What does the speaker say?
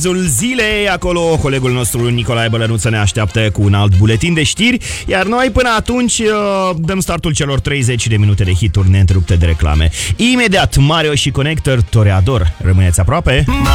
Zilei, acolo colegul nostru Nicolae Bălănuță ne așteaptă cu un alt buletin de știri, iar noi până atunci dăm startul celor 30 de minute de hituri neîntrerupte de reclame. Imediat Mario și Connector Toreador. Rămâneți aproape!